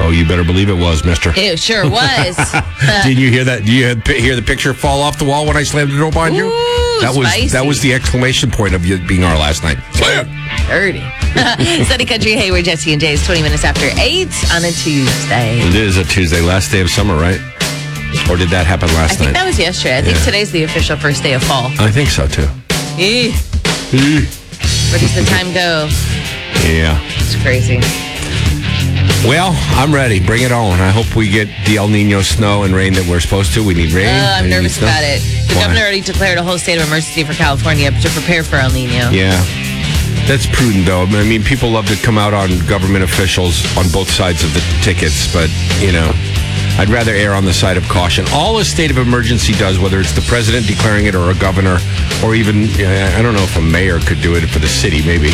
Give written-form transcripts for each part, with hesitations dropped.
Oh, you better believe it was, mister. It sure was. Didn't you hear that? Did you hear the picture fall off the wall when I slammed the door behind you? That was the exclamation point of you being our last night. Dirty. Sunny Country, Hayward, Jesse and Jay is 20 minutes after 8 on a Tuesday. It is a Tuesday, last day of summer, right? Or did that happen last night? I think that was yesterday. I think today's the official first day of fall. I think so, too. Where does the time go? Yeah. It's crazy. Well, I'm ready. Bring it on. I hope we get the El Nino snow and rain that we're supposed to. We need rain. I'm nervous about it. The governor already declared a whole state of emergency for California to prepare for El Nino. Yeah. That's prudent, though. I mean, people love to come out on government officials on both sides of the tickets, but, I'd rather err on the side of caution. All a state of emergency does, whether it's the president declaring it or a governor, or even, I don't know if a mayor could do it for the city, maybe,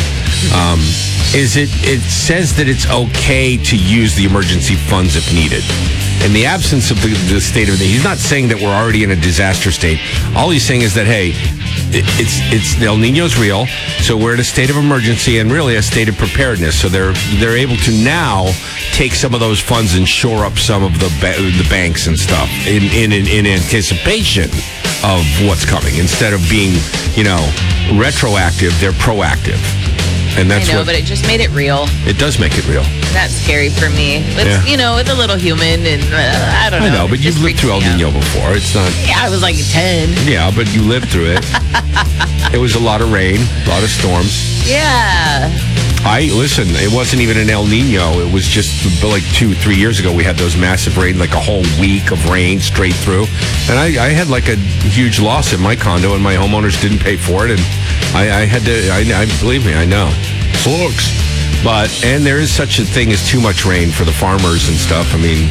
is it says that it's okay to use the emergency funds if needed. In the absence of the state of he's not saying that we're already in a disaster state. All he's saying is that, hey, it's El Nino's real, so we're in a state of emergency and really a state of preparedness. So they're able to now take some of those funds and shore up some of the banks and stuff in anticipation of what's coming. Instead of being, retroactive, they're proactive. And that's but it just made it real. It does make it real. That's scary for me. With, with a little human, and I don't know. I know, but you've lived through El Nino before. It's not. Yeah, I was like 10. Yeah, but you lived through it. It was a lot of rain, a lot of storms. Yeah. Listen, it wasn't even an El Nino. It was just like 2-3 years ago we had those massive rain, like a whole week of rain straight through. And I had like a huge loss in my condo, and my homeowners didn't pay for it. And I had to, believe me, I know. Sucks. And there is such a thing as too much rain for the farmers and stuff. I mean,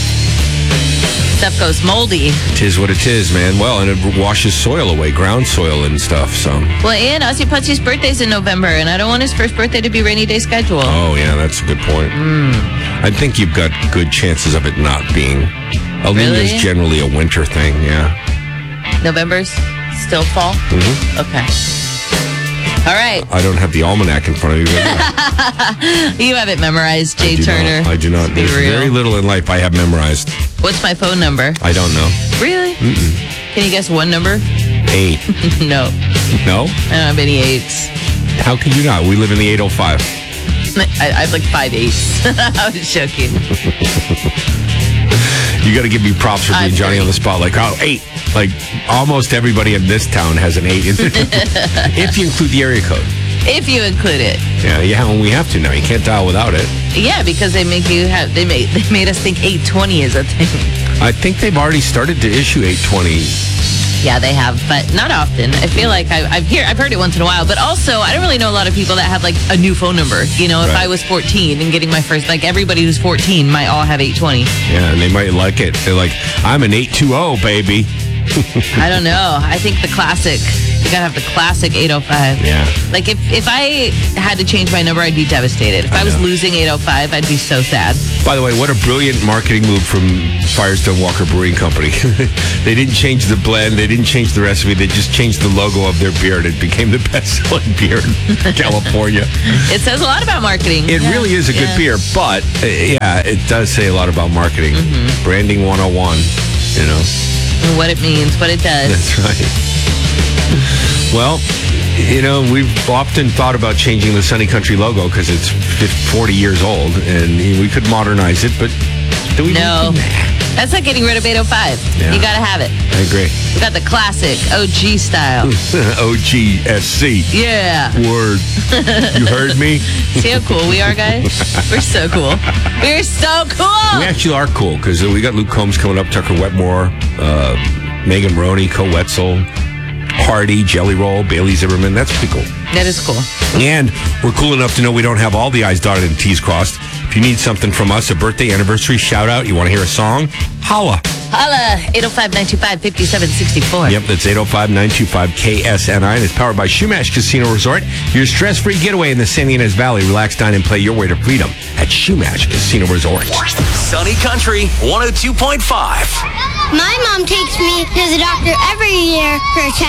stuff goes moldy. It is what it is, man. Well, and it washes soil away, ground soil and stuff, so. Well, and Ozzy Putsy's birthday's in November, and I don't want his first birthday to be rainy day schedule. Oh, yeah, that's a good point. I think you've got good chances of it not being. El Nino's generally a winter thing, yeah. November's still fall? Mm-hmm. Okay. All right. I don't have the almanac in front of you. You have it memorized, Jay Turner. I do not. There's very little in life I have memorized. What's my phone number? I don't know. Really? Mm-mm. Can you guess one number? 8. No. No? I don't have any 8s. How can you not? We live in the 805. I have like 5 8s. I was joking. You got to give me props for being Johnny on the spot. Like, 8. Like, almost everybody in this town has an 8. If you include the area code. If you include it. Yeah, well, we have to now. You can't dial without it. Yeah, because they make you have. They made us think 820 is a thing. I think they've already started to issue 820. Yeah, they have, but not often. I feel like I've heard it once in a while, but also I don't really know a lot of people that have like a new phone number. If I was 14 and getting my first, like everybody who's 14 might all have 820. Yeah, and they might like it. They're like, I'm an 820, baby. I don't know. I think the classic. You gotta have the classic 805. Yeah. Like if I had to change my number, I'd be devastated. If I was losing 805, I'd be so sad. By the way, what a brilliant marketing move from Firestone Walker Brewing Company. They didn't change the blend. They didn't change the recipe. They just changed the logo of their beer, and it became the best-selling beer in California. It says a lot about marketing. It really is a good beer, but it does say a lot about marketing. Mm-hmm. Branding 101, And what it means, what it does. That's right. Well, we've often thought about changing the Sunny Country logo because it's 40 years old, and we could modernize it, but do we? No. That's like getting rid of 805. Yeah. You got to have it. I agree. We got the classic OG style. OGSC. Yeah. Word. You heard me? See how cool we are, guys? We're so cool. We're so cool. We actually are cool because we got Luke Combs coming up, Tucker Wetmore, Megan Roney, Co Wetzel, Hardy, Jelly Roll, Bailey Zimmerman. That's pretty cool. That is cool. And we're cool enough to know we don't have all the I's dotted and T's crossed. If you need something from us, a birthday, anniversary, shout out, you want to hear a song, holla. Holla, 805-925-5764. Yep, that's 805-925-KSNI, and it's powered by Shumash Casino Resort. Your stress-free getaway in the San Ynez Valley. Relax, dine, and play your way to freedom at Shumash Casino Resort. Sunny Country 102.5. My mom takes me to the doctor every year for a checkup.